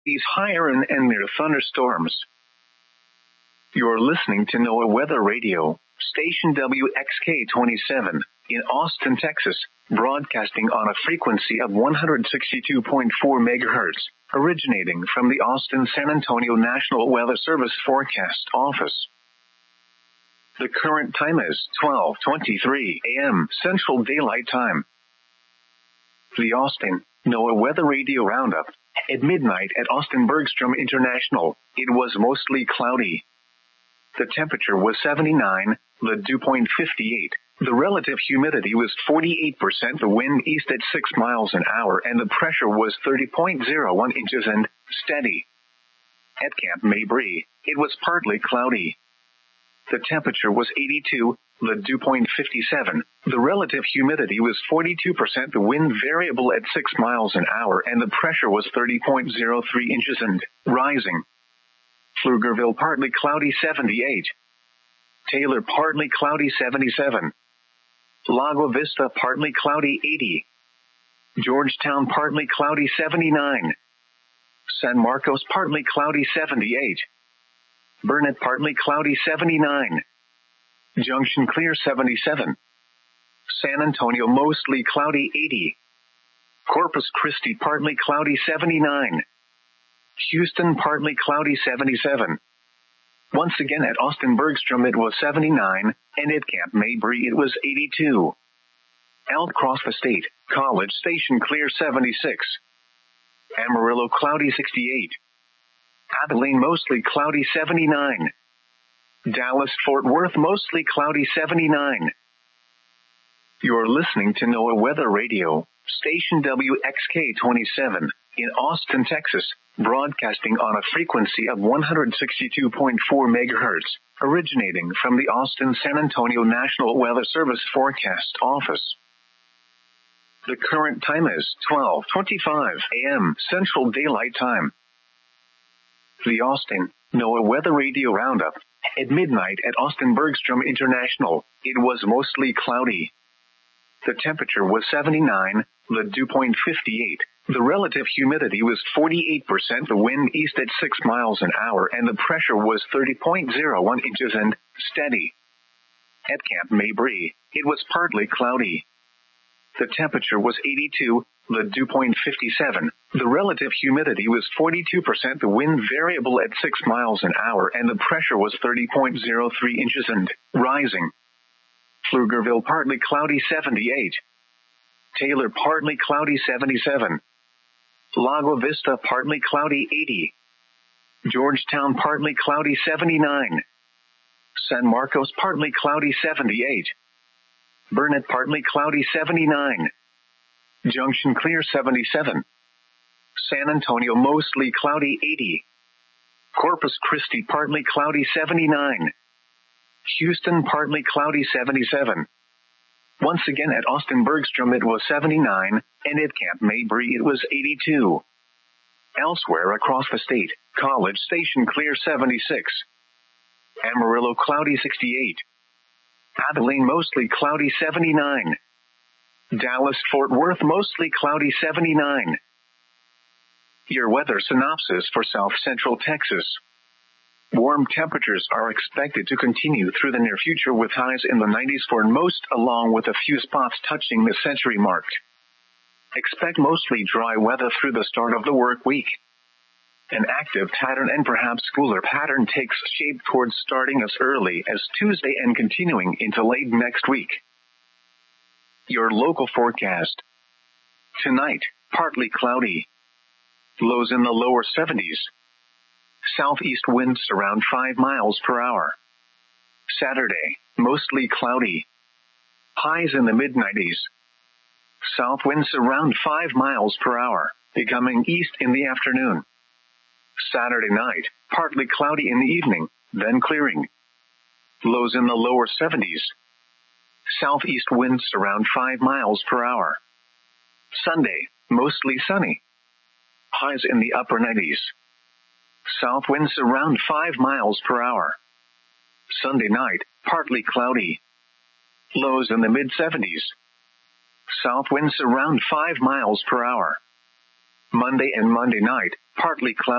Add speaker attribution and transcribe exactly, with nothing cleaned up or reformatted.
Speaker 1: These higher and, and near thunderstorms. You're listening to NOAA Weather Radio, station W X K twenty-seven, in Austin, Texas, broadcasting on a frequency of one hundred sixty-two point four megahertz, originating from the Austin-San Antonio National Weather Service Forecast Office. The current time is twelve twenty-three a.m. Central Daylight Time. The Austin NOAA Weather Radio Roundup. At midnight at Austin Bergstrom International, it was mostly cloudy. The temperature was seventy-nine, the dew point fifty-eight, the relative humidity was forty-eight percent, the wind east at six miles an hour, and the pressure was thirty point zero one inches and steady. At Camp Mabry, it was partly cloudy. The temperature was eighty-two, the dew point fifty-seven, the relative humidity was forty-two percent, the wind variable at six miles an hour, and the pressure was thirty point zero three inches and rising. Pflugerville partly cloudy seventy-eight. Taylor partly cloudy seventy-seven. Lago Vista partly cloudy eighty. Georgetown partly cloudy seventy-nine. San Marcos partly cloudy seventy-eight. Burnett partly cloudy seventy-nine. Junction clear seventy-seven. San Antonio mostly cloudy eighty. Corpus Christi partly cloudy seventy-nine. Houston partly cloudy seventy-seven. Once again at Austin Bergstrom it was seventy-nine, and at Camp Mabry it was eighty-two. Out across the state, College Station clear seventy-six. Amarillo cloudy sixty-eight. Abilene mostly cloudy seventy-nine. Dallas Fort Worth mostly cloudy seventy-nine. You're listening to NOAA Weather Radio, station W X K twenty-seven, in Austin, Texas, broadcasting on a frequency of one hundred sixty-two point four megahertz, originating from the Austin-San Antonio National Weather Service Forecast Office. The current time is twelve twenty-five a.m. Central Daylight Time. The Austin NOAA Weather Radio Roundup. At midnight at Austin Bergstrom International, it was mostly cloudy. The temperature was seventy-nine, the dew point fifty-eight, the relative humidity was forty-eight percent, the wind east at six miles an hour, and the pressure was thirty point zero one inches and steady. At Camp Mabry, it was partly cloudy. The temperature was eighty-two, the dew point fifty-seven, the relative humidity was forty-two percent, the wind variable at six miles an hour, and the pressure was thirty point zero three inches and rising. Pflugerville partly cloudy seventy-eight. Taylor partly cloudy seventy-seven. Lago Vista partly cloudy eighty. Georgetown partly cloudy seventy-nine. San Marcos partly cloudy seventy-eight. Burnett partly cloudy seventy-nine. Junction clear seventy-seven. San Antonio mostly cloudy eighty. Corpus Christi partly cloudy seventy-nine. Houston partly cloudy seventy-seven. Once again at Austin Bergstrom it was seventy-nine, and at Camp Mabry it was eighty-two. Elsewhere across the state, College Station clear seventy-six. Amarillo cloudy sixty-eight. Abilene mostly cloudy seventy-nine. Dallas Fort Worth mostly cloudy seventy-nine. Your weather synopsis for South Central Texas. Warm temperatures are expected to continue through the near future with highs in the nineties for most, along with a few spots touching the century mark. Expect mostly dry weather through the start of the work week. An active pattern and perhaps cooler pattern takes shape towards starting as early as Tuesday and continuing into late next week. Your local forecast. Tonight, partly cloudy. Lows in the lower seventies. Southeast winds around five miles per hour. Saturday, mostly cloudy. Highs in the mid nineties. South winds around five miles per hour, becoming east in the afternoon. Saturday night, partly cloudy in the evening, then clearing. Lows in the lower seventies. Southeast winds around five miles per hour. Sunday, mostly sunny. Highs in the upper nineties. South winds around five miles per hour. Sunday night, partly cloudy. Lows in the mid seventies. South winds around five miles per hour. Monday and Monday night, partly cloudy.